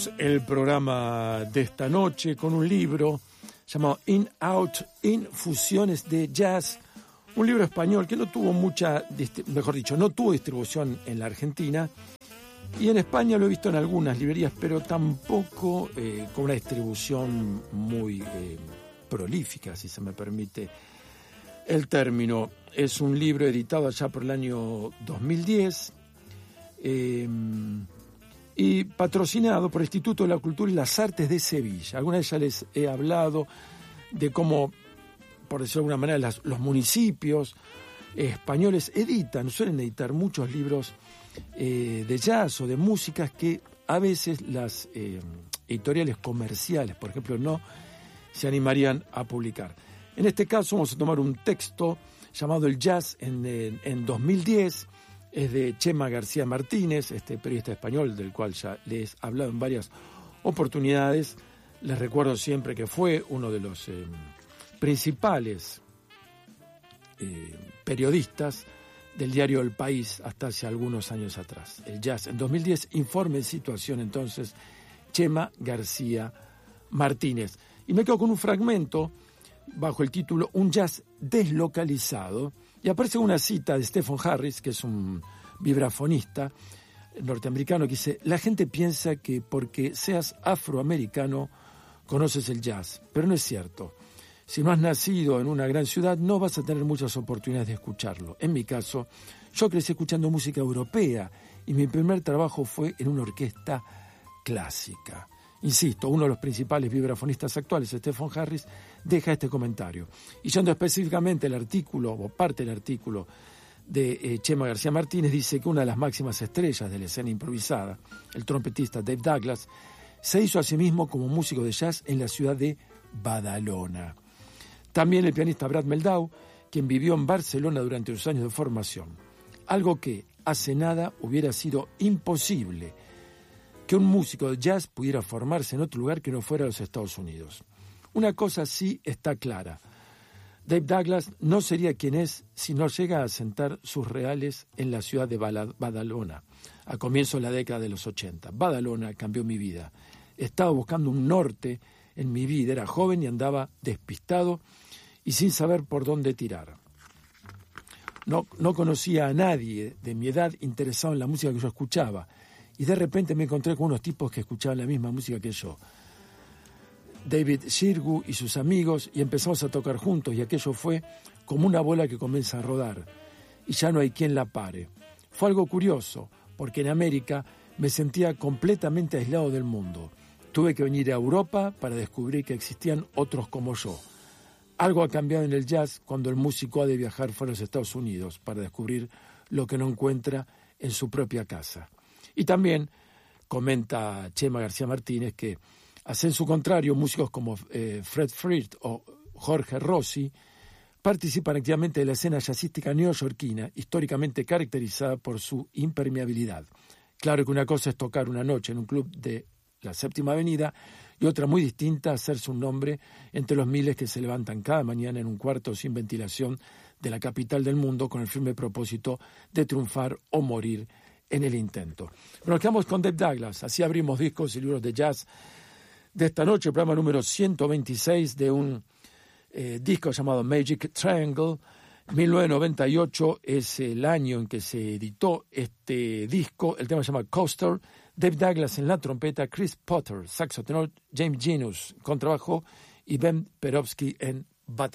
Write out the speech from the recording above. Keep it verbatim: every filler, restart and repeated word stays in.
Abrimos el programa de esta noche con un libro llamado In, Out, Infusiones de Jazz, un libro español que no tuvo mucha, mejor dicho, no tuvo distribución en la Argentina, y en España lo he visto en algunas librerías, pero tampoco eh, con una distribución muy eh, prolífica, si se me permite el término. Es un libro editado allá por el año dos mil diez, eh, y patrocinado por el Instituto de la Cultura y las Artes de Sevilla. Alguna vez ya les he hablado de cómo, por decirlo de alguna manera, las, los municipios eh, españoles editan, suelen editar muchos libros eh, de jazz o de músicas que a veces las eh, editoriales comerciales, por ejemplo, no se animarían a publicar. En este caso vamos a tomar un texto llamado El Jazz en, en, en dos mil diez, es de Chema García Martínez, este periodista español del cual ya les he hablado en varias oportunidades. Les recuerdo siempre que fue uno de los eh, principales eh, periodistas del diario El País hasta hace algunos años atrás. El Jazz en dos mil diez, informe de situación entonces, Chema García Martínez. Y me quedo con un fragmento bajo el título Un jazz deslocalizado, y aparece una cita de Stephen Harris, que es un vibrafonista norteamericano, que dice: la gente piensa que porque seas afroamericano conoces el jazz, pero no es cierto. Si no has nacido en una gran ciudad, no vas a tener muchas oportunidades de escucharlo. En mi caso, yo crecí escuchando música europea y mi primer trabajo fue en una orquesta clásica. Insisto, uno de los principales vibrafonistas actuales, Stephen Harris, deja este comentario. Y yendo específicamente al artículo, o parte del artículo de eh, Chema García Martínez, dice que una de las máximas estrellas de la escena improvisada, el trompetista Dave Douglas, se hizo a sí mismo como músico de jazz en la ciudad de Badalona. También el pianista Brad Meldau, quien vivió en Barcelona durante los años de formación. Algo que hace nada hubiera sido imposible, que un músico de jazz pudiera formarse en otro lugar que no fuera los Estados Unidos. Una cosa sí está clara: Dave Douglas no sería quien es si no llega a asentar sus reales en la ciudad de Badalona, a comienzos de la década de los ochenta. Badalona cambió mi vida. Estaba buscando un norte en mi vida, era joven y andaba despistado y sin saber por dónde tirar. No, no conocía a nadie de mi edad interesado en la música que yo escuchaba, y de repente me encontré con unos tipos que escuchaban la misma música que yo. David Shirgu y sus amigos, y empezamos a tocar juntos, y aquello fue como una bola que comienza a rodar, y ya no hay quien la pare. Fue algo curioso, porque en América me sentía completamente aislado del mundo. Tuve que venir a Europa para descubrir que existían otros como yo. Algo ha cambiado en el jazz cuando el músico ha de viajar fuera de los Estados Unidos para descubrir lo que no encuentra en su propia casa. Y también comenta Chema García Martínez que, hacen su contrario, músicos como eh, Fred Frith o Jorge Rossi participan activamente de la escena jazzística neoyorquina, históricamente caracterizada por su impermeabilidad. Claro que una cosa es tocar una noche en un club de la Séptima Avenida y otra muy distinta, hacerse un nombre entre los miles que se levantan cada mañana en un cuarto sin ventilación de la capital del mundo con el firme propósito de triunfar o morir en el intento. Pero nos quedamos con Dave Douglas. Así abrimos discos y libros de jazz de esta noche, el programa número ciento veintiséis de un eh, disco llamado Magic Triangle. mil novecientos noventa y ocho es el año en que se editó este disco. El tema se llama Coaster. Dave Douglas en la trompeta, Chris Potter, saxo tenor, James Genus, contrabajo y Ben Perovsky en batería.